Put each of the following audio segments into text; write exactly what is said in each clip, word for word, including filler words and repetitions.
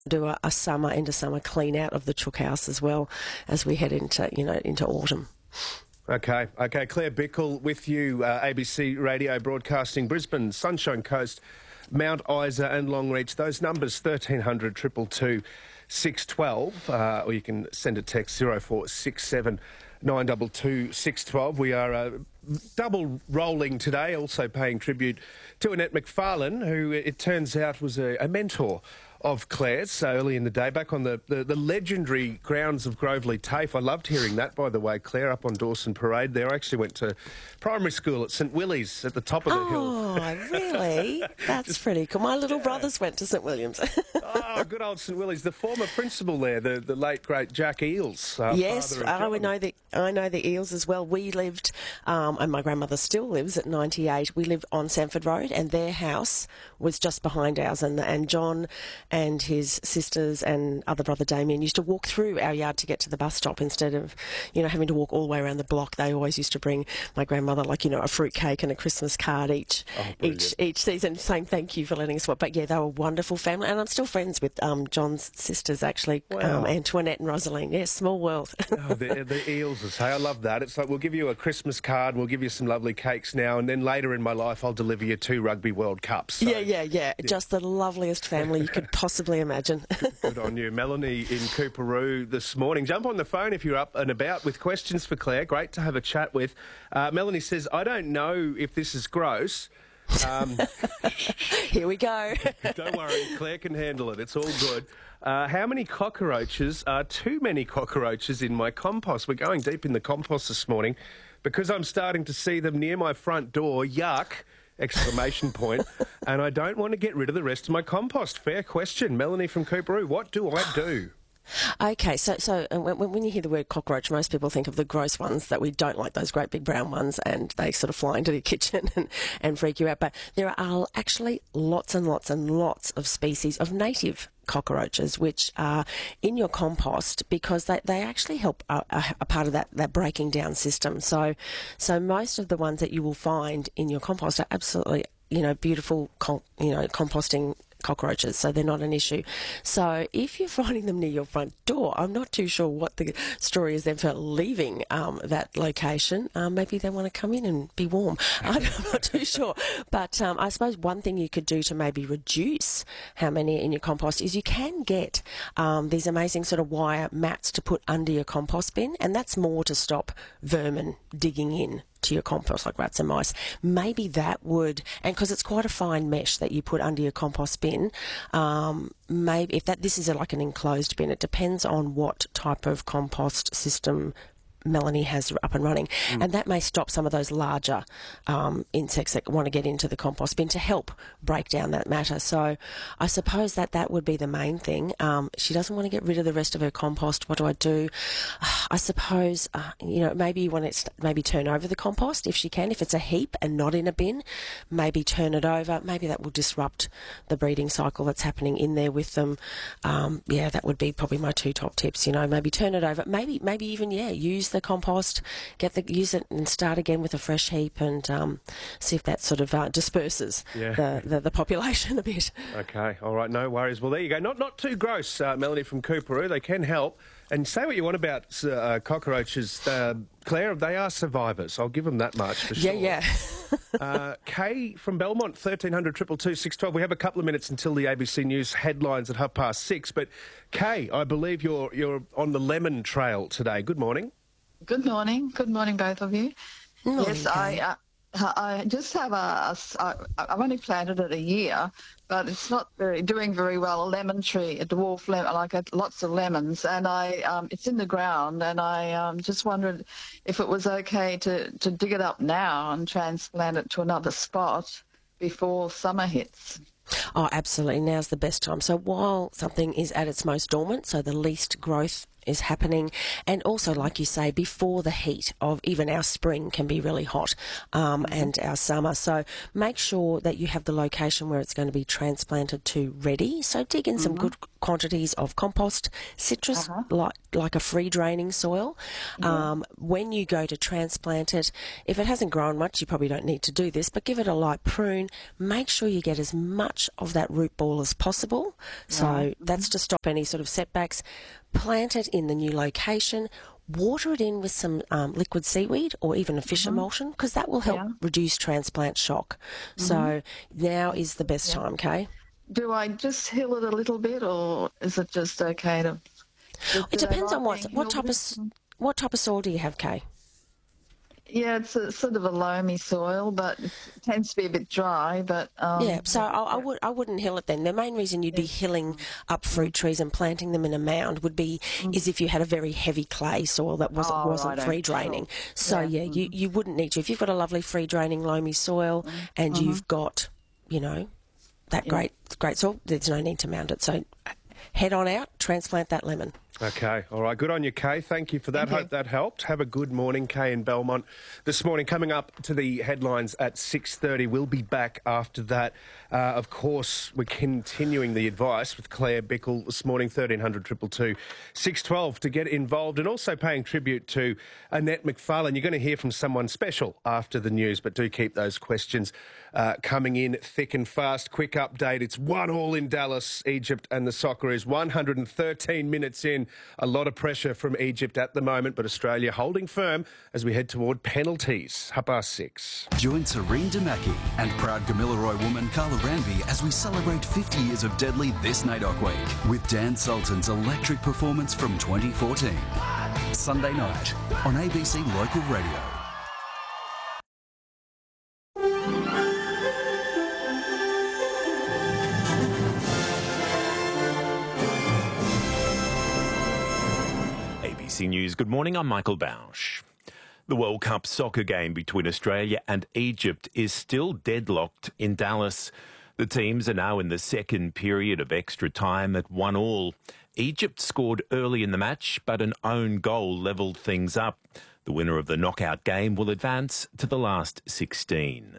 do a, a summer into summer clean out of the chook house as well as we head into, you know, into autumn. Okay, okay. Claire Bickle with you, uh, A B C Radio Broadcasting, Brisbane, Sunshine Coast, Mount Isa and Longreach. Those numbers, thirteen hundred, two two two, six one two, uh, or you can send a text zero four six seven nine two two six one two. We are uh, double rolling today, also paying tribute to Annette McFarlane, who it turns out was a, a mentor of Claire's so early in the day, back on the, the, the legendary grounds of Groveley TAFE. I loved hearing that, by the way, Claire, up on Dawson Parade there. I actually went to primary school at St Willie's at the top of the oh, hill. Oh, really? That's Just, pretty cool. My little yeah. brothers went to St Williams. Oh, good old St Willie's. The former principal there, the, the late, great Jack Eels. Uh, yes, I know, the, I know the Eels as well. We lived, um, and my grandmother still lives at ninety-eight, we lived on Sanford Road, and their house was just behind ours, and, and John and his sisters and other brother Damien used to walk through our yard to get to the bus stop instead of, you know, having to walk all the way around the block. They always used to bring my grandmother, like, you know, a fruit cake and a Christmas card each oh, each each season, saying thank you for letting us watch. But yeah, they were a wonderful family, and I'm still friends with um, John's sisters, actually, wow. um, Antoinette and Rosaline. Yeah, small world. Oh, the, the Eels, as hey, I love that. It's like, we'll give you a Christmas card, we'll give you some lovely cakes now, and then later in my life I'll deliver you two Rugby World Cups. So, yeah, yeah, yeah, yeah. Just the loveliest family you could possibly imagine. Good on you. Melanie in Coorparoo this morning. Jump on the phone if you're up and about with questions for Claire. Great to have a chat with. Uh, Melanie says, I don't know if this is gross. Um, Here we go. Don't worry, Claire can handle it. It's all good. Uh, how many cockroaches are too many cockroaches in my compost? We're going deep in the compost this morning because I'm starting to see them near my front door. Yuck! Exclamation point. And I don't want to get rid of the rest of my compost. Fair question. Melanie from Coorparoo, what do I do? Okay, so so uh, when, when you hear the word cockroach, most people think of the gross ones that we don't like, those great big brown ones, and they sort of fly into the kitchen and, and freak you out. But there are actually lots and lots and lots of species of native cockroaches which are in your compost because they, they actually help a, a, a part of that, that breaking down system. So, so most of the ones that you will find in your compost are absolutely, you know, beautiful, com, you know, composting cockroaches, so they're not an issue. So if you're finding them near your front door, I'm not too sure what the story is then for leaving um, that location. Um, maybe they want to come in and be warm. I'm not too sure. But um, I suppose one thing you could do to maybe reduce how many are in your compost is you can get um, these amazing sort of wire mats to put under your compost bin, and that's more to stop vermin digging in to your compost, like rats and mice. Maybe that would, and because it's quite a fine mesh that you put under your compost bin, um, maybe if that this is a, like an enclosed bin, it depends on what type of compost system Melanie has up and running, mm. and that may stop some of those larger um, insects that want to get into the compost bin to help break down that matter. So I suppose that that would be the main thing. Um, she doesn't want to get rid of the rest of her compost. What do I do? I suppose, uh, you know, maybe you want to st- maybe turn over the compost if she can. If it's a heap and not in a bin, maybe turn it over. Maybe that will disrupt the breeding cycle that's happening in there with them. Um, yeah, that would be probably my two top tips. You know, maybe turn it over. Maybe, maybe even yeah, use the compost, get the use it and start again with a fresh heap, and um, see if that sort of uh, disperses yeah. the, the the population a bit. Okay, all right, no worries. Well, there you go. Not not too gross, uh, Melanie from Coorparoo. They can help. And say what you want about uh, cockroaches, uh, Claire, they are survivors. I'll give them that much for sure. Yeah, yeah. uh, Kay from Belmont, thirteen hundred, two two two, six one two. We have a couple of minutes until the A B C News headlines at half past six. But Kay, I believe you're you're on the lemon trail today. Good morning. Good morning. Good morning, both of you. Morning, yes, Kay. I uh, I just have a, a, a. I've only planted it a year, but it's not very doing very well. A lemon tree, a dwarf lemon, like a, lots of lemons, and I um, it's in the ground, and I um, just wondered if it was okay to to dig it up now and transplant it to another spot before summer hits. Oh, absolutely. Now's the best time. So while something is at its most dormant, so the least growth is happening. And also, like you say, before the heat of even our spring can be really hot, um, mm-hmm. and our summer. So make sure that you have the location where it's going to be transplanted to ready. So dig in mm-hmm. some good quantities of compost, citrus, uh-huh. like like a free draining soil. Mm-hmm. Um, when you go to transplant it, if it hasn't grown much, you probably don't need to do this, but give it a light prune. Make sure you get as much of that root ball as possible. So mm-hmm. that's to stop any sort of setbacks. Plant it in the new location. Water it in with some um, liquid seaweed or even a fish mm-hmm. emulsion, because that will help yeah. reduce transplant shock. Mm-hmm. So now is the best yeah. time, Kay. Do I just hill it a little bit, or is it just okay to... Do, it depends on what what type of what type of soil do you have, Kay? Yeah, it's a, sort of a loamy soil, but it tends to be a bit dry. But um, yeah, so I, I would I wouldn't hill it then. The main reason you'd be hilling up fruit trees and planting them in a mound would be mm. is if you had a very heavy clay soil that wasn't oh, wasn't right, free draining. Sure. So yeah, yeah mm. you you wouldn't need to. If you've got a lovely free draining loamy soil mm. and mm-hmm. you've got, you know, that yeah. great great soil, there's no need to mound it. So head on out, transplant that lemon. Okay, all right. Good on you, Kay. Thank you for that. Thank Hope you. that helped. Have a good morning, Kay in Belmont. This morning, coming up to the headlines at six thirty. We'll be back after that. Uh, of course, we're continuing the advice with Claire Bickle this morning, thirteen hundred, two two two, six one two to get involved, and also paying tribute to Annette McFarlane. You're going to hear from someone special after the news, but do keep those questions uh, coming in thick and fast. Quick update. It's one all in Dallas, Egypt, and the Socceroos one hundred thirteen minutes in. A lot of pressure from Egypt at the moment, but Australia holding firm as we head toward penalties. Half past six. Join Serene Damaki and proud Gamilaroi woman Carla Ranby as we celebrate fifty years of Deadly this N A I D O C week with Dan Sultan's electric performance from twenty fourteen. Sunday night on A B C Local Radio. A B C News, good morning, I'm Michael Bausch. The World Cup soccer game between Australia and Egypt is still deadlocked in Dallas. The teams are now in the second period of extra time at one all. Egypt scored early in the match, but an own goal levelled things up. The winner of the knockout game will advance to the last sixteen.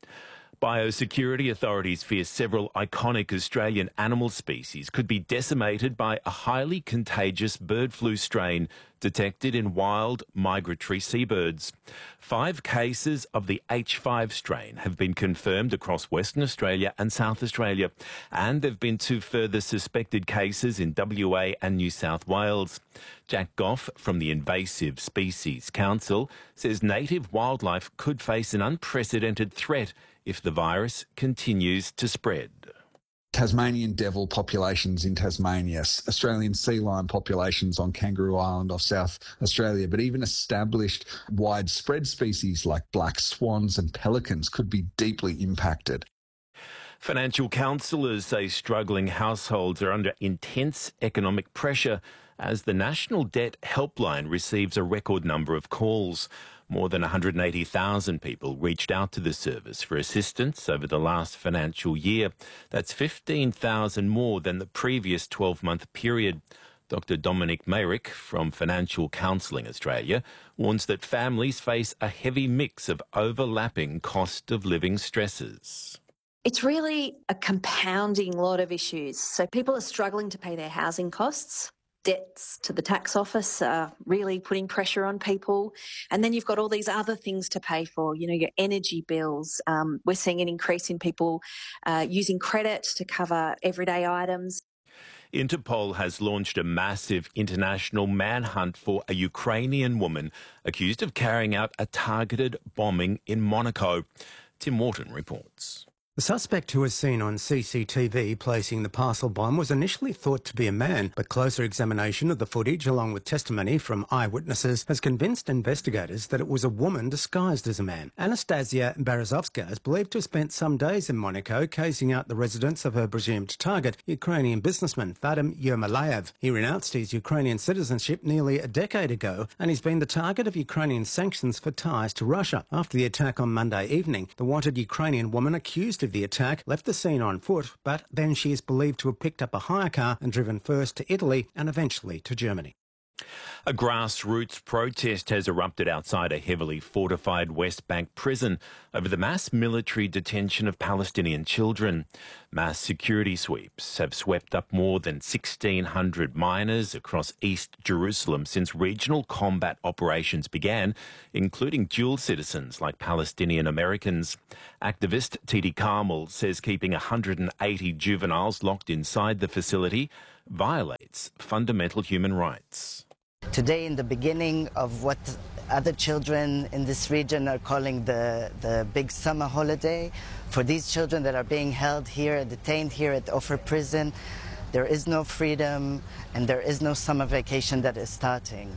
Biosecurity authorities fear several iconic Australian animal species could be decimated by a highly contagious bird flu strain detected in wild migratory seabirds. Five cases of the H five strain have been confirmed across Western Australia and South Australia, and there have been two further suspected cases in W A and New South Wales. Jack Goff from the Invasive Species Council says native wildlife could face an unprecedented threat if the virus continues to spread. Tasmanian devil populations in Tasmania, Australian sea lion populations on Kangaroo Island off South Australia, but even established widespread species like black swans and pelicans could be deeply impacted. Financial counsellors say struggling households are under intense economic pressure as the National Debt Helpline receives a record number of calls. More than one hundred eighty thousand people reached out to the service for assistance over the last financial year. That's fifteen thousand more than the previous twelve-month period. Doctor Dominic Mayrick from Financial Counselling Australia warns that families face a heavy mix of overlapping cost of living stresses. It's really a compounding lot of issues. So people are struggling to pay their housing costs. Debts to the tax office are really putting pressure on people. And then you've got all these other things to pay for, you know, your energy bills. Um, we're seeing an increase in people uh, using credit to cover everyday items. Interpol has launched a massive international manhunt for a Ukrainian woman accused of carrying out a targeted bombing in Monaco. Tim Wharton reports. The suspect, who was seen on C C T V placing the parcel bomb, was initially thought to be a man, but closer examination of the footage, along with testimony from eyewitnesses, has convinced investigators that it was a woman disguised as a man. Anastasia Berezovska is believed to have spent some days in Monaco casing out the residence of her presumed target, Ukrainian businessman Vadim Yermolayev. He renounced his Ukrainian citizenship nearly a decade ago, and he's been the target of Ukrainian sanctions for ties to Russia. After the attack on Monday evening, the wanted Ukrainian woman accused of the attack left the scene on foot, but then she is believed to have picked up a hire car and driven first to Italy and eventually to Germany. A grassroots protest has erupted outside a heavily fortified West Bank prison over the mass military detention of Palestinian children. Mass security sweeps have swept up more than sixteen hundred minors across East Jerusalem since regional combat operations began, including dual citizens like Palestinian Americans. Activist Titi Carmel says keeping one hundred eighty juveniles locked inside the facility violates fundamental human rights. Today, in the beginning of what other children in this region are calling the, the big summer holiday, for these children that are being held here, detained here at Ofer Prison, there is no freedom and there is no summer vacation that is starting.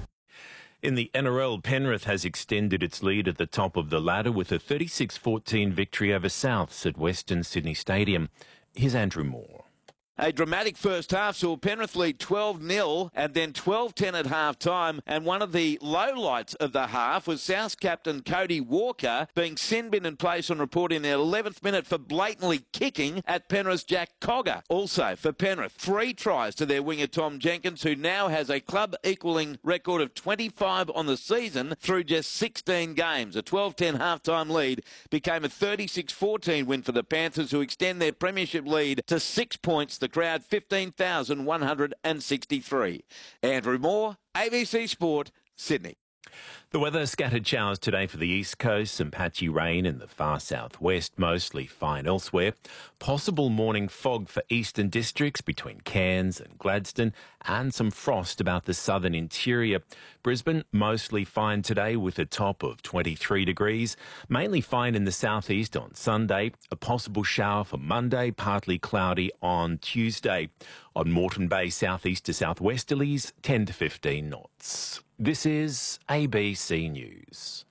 In the N R L, Penrith has extended its lead at the top of the ladder with a thirty-six fourteen victory over Souths at Western Sydney Stadium. Here's Andrew Moore. A dramatic first half saw Penrith lead twelve nil and then twelve ten at half-time. And one of the lowlights of the half was South's captain Cody Walker being sin-bin in place on report in the eleventh minute for blatantly kicking at Penrith's Jack Cogger. Also for Penrith, three tries to their winger Tom Jenkins, who now has a club-equalling record of twenty-five on the season through just sixteen games. A twelve ten half-time lead became a thirty-six fourteen win for the Panthers, who extend their premiership lead to six points. The crowd fifteen thousand one hundred sixty-three. Andrew Moore, A B C Sport, Sydney. The weather, scattered showers today for the east coast, some patchy rain in the far southwest, mostly fine elsewhere. Possible morning fog for eastern districts between Cairns and Gladstone, and some frost about the southern interior. Brisbane, mostly fine today with a top of twenty-three degrees. Mainly fine in the southeast on Sunday. A possible shower for Monday, partly cloudy on Tuesday. On Moreton Bay, southeast to southwesterlies, ten to fifteen knots. This is A B C News.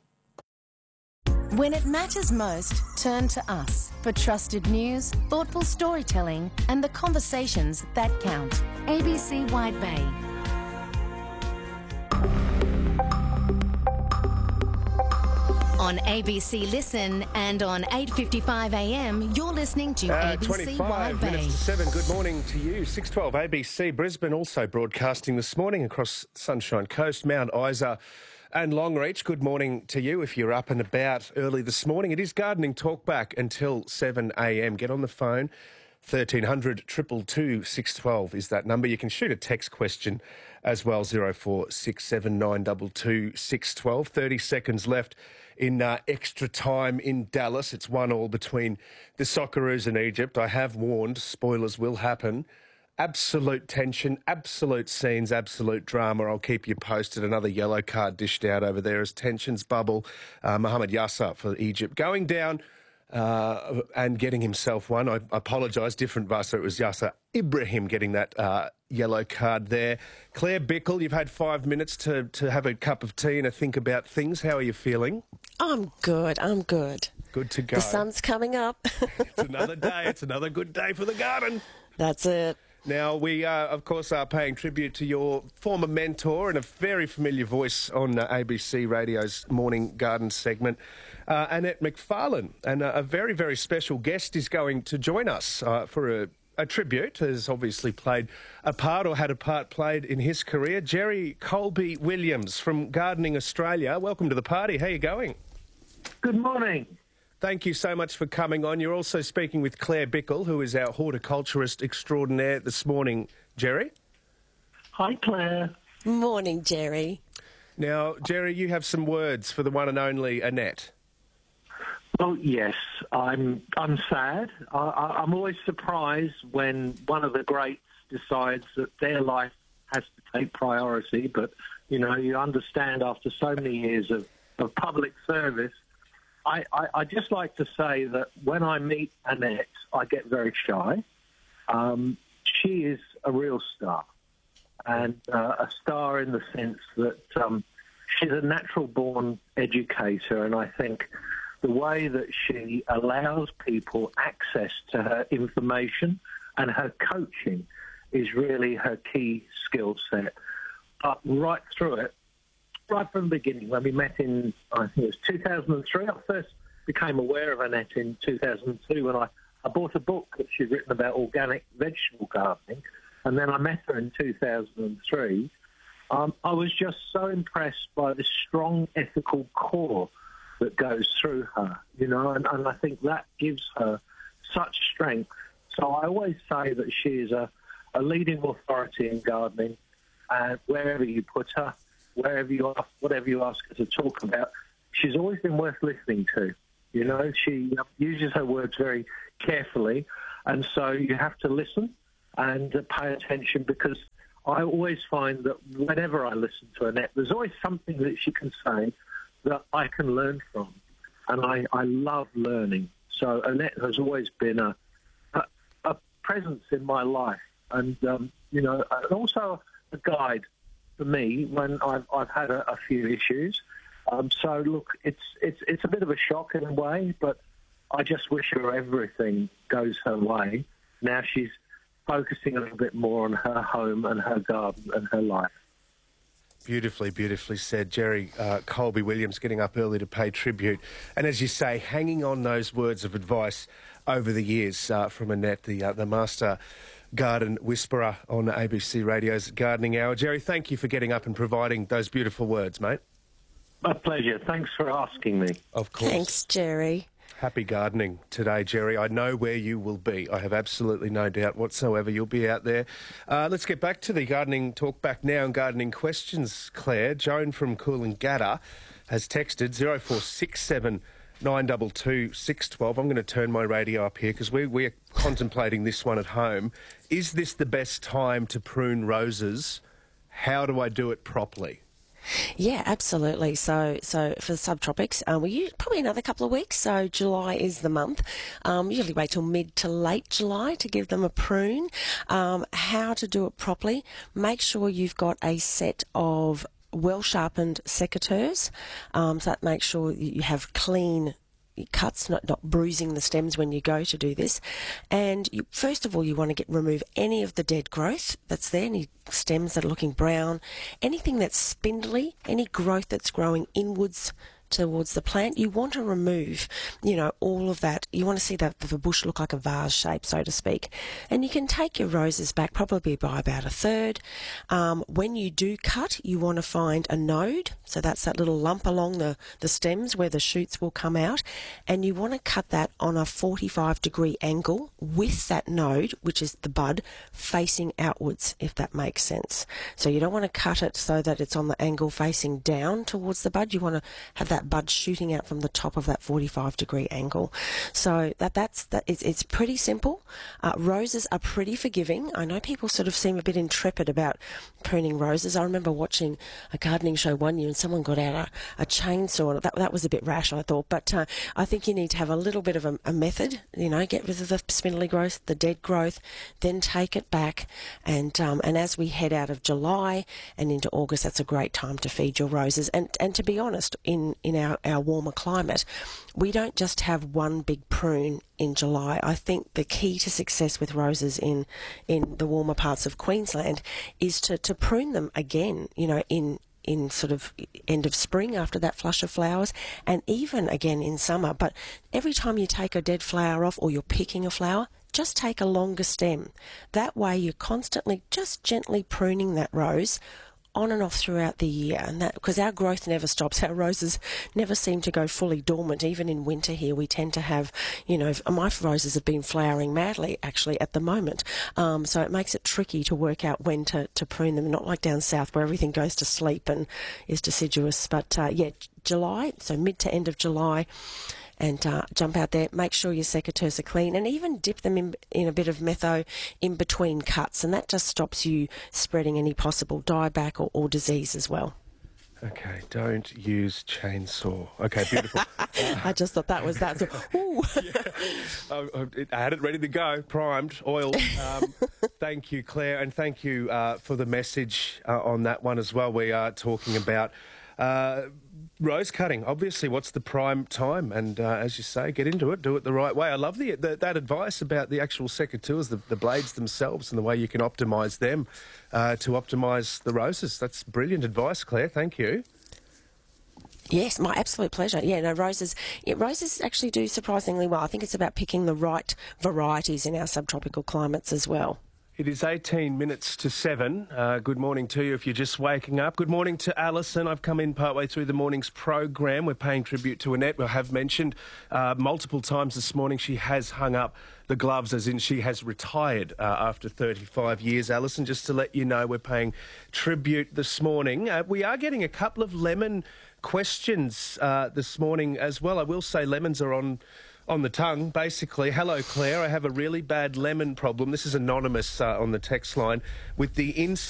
When it matters most, turn to us for trusted news, thoughtful storytelling, and the conversations that count. A B C Wide Bay. On A B C Listen and on eight fifty-five a m, you're listening to uh, A B C Wide twenty-five Bay. minutes to seven. Good morning to you. six twelve A B C Brisbane, also broadcasting this morning across Sunshine Coast, Mount Isa and Longreach. Good morning to you if you're up and about early this morning. It is Gardening Talkback until seven a m. Get on the phone. thirteen hundred, two two two, six one two is that number. You can shoot a text question as well, zero four six seven nine two two six one two. thirty seconds left in uh, extra time in Dallas. It's one all between the Socceroos and Egypt. I have warned, spoilers will happen. Absolute tension, absolute scenes, absolute drama. I'll keep you posted. Another yellow card dished out over there as tensions bubble. Uh, Mohamed Yassa for Egypt going down uh, and getting himself one. I, I apologise, different Vasa. It was Yassa Ibrahim getting that uh, yellow card there. Claire Bickle, you've had five minutes to, to have a cup of tea and a think about things. How are you feeling? I'm good, I'm good. Good to go. The sun's coming up. It's another day. It's another good day for the garden. That's it. Now, we, uh, of course, are paying tribute to your former mentor and a very familiar voice on uh, A B C Radio's Morning Garden segment, uh, Annette McFarlane. And uh, a very, very special guest is going to join us uh, for a, a tribute, has obviously played a part or had a part played in his career. Jerry Colby Williams from Gardening Australia. Welcome to the party. How are you going? Good morning. Thank you so much for coming on. You're also speaking with Claire Bickle, who is our horticulturist extraordinaire this morning. Jerry? Hi, Claire. Morning, Jerry. Now, Jerry, you have some words for the one and only Annette. Well, yes, I'm I'm sad. I, I, I'm always surprised when one of the greats decides that their life has to take priority. But, you know, you understand after so many years of, of public service, I, I, I just like to say that when I meet Annette, I get very shy. Um, she is a real star, and uh, a star in the sense that um, she's a natural-born educator, and I think the way that she allows people access to her information and her coaching is really her key skill set. But right through it, right from the beginning, when we met in, I think it was two thousand three, I first became aware of Annette in two thousand two when I, I bought a book that she'd written about organic vegetable gardening, and then I met her in two thousand three. Um, I was just so impressed by the strong ethical core that goes through her, you know, and, and I think that gives her such strength. So I always say that she is a, a leading authority in gardening, and wherever you put her, wherever you ask, whatever you ask her to talk about, she's always been worth listening to. You know, she uses her words very carefully, and so you have to listen and uh, pay attention, because I always find that whenever I listen to Annette, there's always something that she can say that I can learn from, and I, I love learning. So Annette has always been a, a, a presence in my life, and, um, you know, and also a guide for me when I've, I've had a, a few issues. Um, so, look, it's, it's, it's a bit of a shock in a way, but I just wish her everything goes her way. Now she's focusing a little bit more on her home and her garden and her life. Beautifully, beautifully said. Jerry uh, Colby Williams getting up early to pay tribute. And as you say, hanging on those words of advice over the years uh, from Annette, the, uh, the master garden whisperer on A B C Radio's Gardening Hour. Jerry, thank you for getting up and providing those beautiful words, mate. My pleasure. Thanks for asking me. Of course. Thanks, Jerry. Happy gardening today, Jerry. I know where you will be. I have absolutely no doubt whatsoever you'll be out there. Uh, let's get back to the gardening talk back now and gardening questions, Claire. Joan from Coolangatta has texted zero four six seven nine two two six one two. I'm going to turn my radio up here because we, we're contemplating this one at home. Is this the best time to prune roses? How do I do it properly? Yeah, absolutely. So, so for the subtropics, um, we use probably another couple of weeks. So July is the month. Um, usually wait till mid to late July to give them a prune. Um, how to do it properly? Make sure you've got a set of well-sharpened secateurs. Um, so that makes sure you have clean cuts, not, not bruising the stems when you go to do this. And you, first of all, you want to get remove any of the dead growth that's there, any stems that are looking brown, anything that's spindly, any growth that's growing inwards towards the plant. You want to remove, you know, all of that. You want to see that the bush look like a vase shape, so to speak. And you can take your roses back probably by about a third. Um, when you do cut, you want to find a node. So that's that little lump along the, the stems where the shoots will come out. And you want to cut that on a forty-five degree angle with that node, which is the bud, facing outwards, if that makes sense. So you don't want to cut it so that it's on the angle facing down towards the bud. You want to have that bud shooting out from the top of that forty-five degree angle. So that that's that it's, it's pretty simple. Uh, roses are pretty forgiving. I know people sort of seem a bit intrepid about pruning roses. I remember watching a gardening show one year and someone got out a, a chainsaw. That that was a bit rash, I thought. But uh, I think you need to have a little bit of a, a method. You know, get rid of the spindly growth, the dead growth, then take it back. And um, and as we head out of July and into August, that's a great time to feed your roses. And and to be honest, in in our, our warmer climate, we don't just have one big prune in July. I think the key to success with roses in in the warmer parts of Queensland is to, to prune them again, you know, in in sort of end of spring after that flush of flowers, and even again in summer. But every time you take a dead flower off or you're picking a flower, just take a longer stem. That way you're constantly just gently pruning that rose on and off throughout the year, and that because our growth never stops. Our roses never seem to go fully dormant. Even in winter here, we tend to have, you know, my roses have been flowering madly actually at the moment. Um, so it makes it tricky to work out when to, to prune them. Not like down south where everything goes to sleep and is deciduous. But uh, yeah, July, so mid to end of July. And uh, jump out there, make sure your secateurs are clean, and even dip them in, in a bit of metho in between cuts, and that just stops you spreading any possible dieback or, or disease as well. Okay, don't use chainsaw. Okay, beautiful. I just thought that was that. So, ooh. Yeah. I, I had it ready to go, primed, oiled. Um, thank you, Claire, and thank you uh, for the message uh, on that one as well. We are talking about Uh, rose cutting, obviously. What's the prime time? And uh, as you say, get into it, do it the right way. I love the, the that advice about the actual secateurs, the, the blades themselves, and the way you can optimise them uh, to optimise the roses. That's brilliant advice, Claire. Thank you. Yes, my absolute pleasure. Yeah, no, roses, yeah, roses actually do surprisingly well. I think it's about picking the right varieties in our subtropical climates as well. It is eighteen minutes to seven. Uh, good morning to you if you're just waking up. Good morning to Alison. I've come in partway through the morning's program. We're paying tribute to Annette. We have mentioned uh, multiple times this morning she has hung up the gloves, as in she has retired uh, after thirty-five years. Alison, just to let you know, we're paying tribute this morning. Uh, we are getting a couple of lemon questions uh, this morning as well. I will say lemons are on... on the tongue, basically. Hello, Claire. I have a really bad lemon problem. This is anonymous uh, on the text line. With the inside